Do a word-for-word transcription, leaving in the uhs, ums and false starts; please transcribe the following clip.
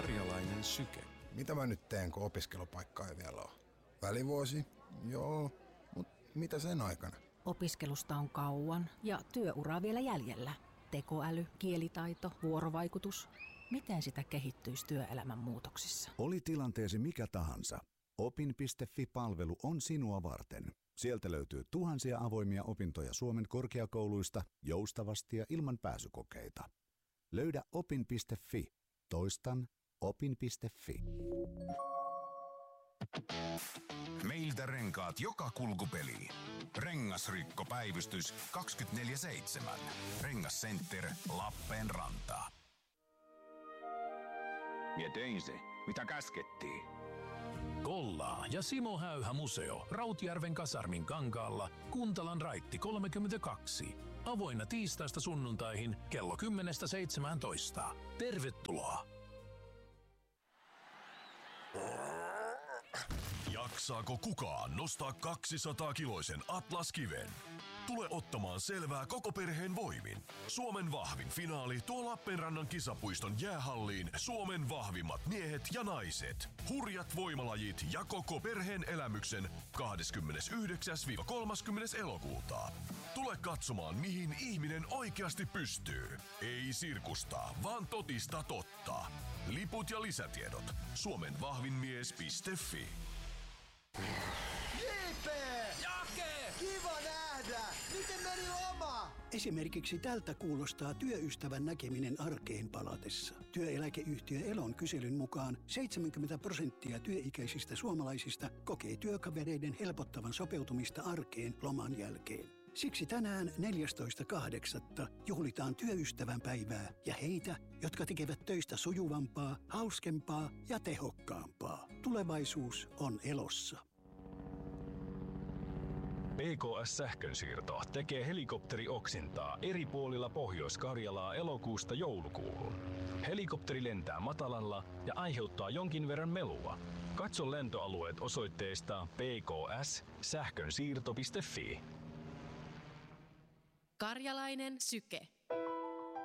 Karjalainen syke. Mitä mä nyt teen, kun opiskelupaikka ei vielä ole? Välivuosi? Joo, mutta mitä sen aikana? Opiskelusta on kauan ja työuraa vielä jäljellä. Tekoäly, kielitaito, vuorovaikutus. Miten sitä kehittyisi työelämän muutoksissa? Oli tilanteesi mikä tahansa. Opin piste fi-palvelu on sinua varten. Sieltä löytyy tuhansia avoimia opintoja Suomen korkeakouluista joustavasti ja ilman pääsykokeita. Löydä opin piste fi. Toistan opin piste fi. Meiltä renkaat joka kulkupeliin. Rengasrikkopäivystys kaksikymmentäneljä seitsemän. Rengascenter Lappeenranta. Mie tein se, mitä käskettiin. Kollaa ja Simo Häyhä museo Rautjärven kasarmin kankaalla, Kuntalan raitti kolmekymmentäkaksi. Avoinna tiistaista sunnuntaihin kello kymmenestä seitsemääntoista. Tervetuloa! Jaksaako kukaan nostaa kaksisataa kiloisen Atlas-kiven? Tule ottamaan selvää koko perheen voimin. Suomen vahvin finaali tuo Lappeenrannan kisapuiston jäähalliin Suomen vahvimmat miehet ja naiset. Hurjat voimalajit ja koko perheen elämyksen kahdeskymmenesyhdeksäs kolmaskymmenes elokuuta. Tule katsomaan, mihin ihminen oikeasti pystyy. Ei sirkusta, vaan totista totta. Liput ja lisätiedot suomenvahvinmies piste fi. J P! Jake! Kiva nähdä! Miten meni loma? Esimerkiksi tältä kuulostaa työystävän näkeminen arkeen palatessa. Työeläkeyhtiö Elon kyselyn mukaan seitsemänkymmentä prosenttia työikäisistä suomalaisista kokee työkavereiden helpottavan sopeutumista arkeen loman jälkeen. Siksi tänään neljästoista kahdeksatta juhlitaan työystävän päivää ja heitä, jotka tekevät töistä sujuvampaa, hauskempaa ja tehokkaampaa. Tulevaisuus on Elossa. P K S-sähkönsiirto tekee helikopterioksintaa eri puolilla Pohjois-Karjalaa elokuusta joulukuuhun. Helikopteri lentää matalalla ja aiheuttaa jonkin verran melua. Katso lentoalueet osoitteesta p k s sähkönsiirto piste fi. Karjalainen syke.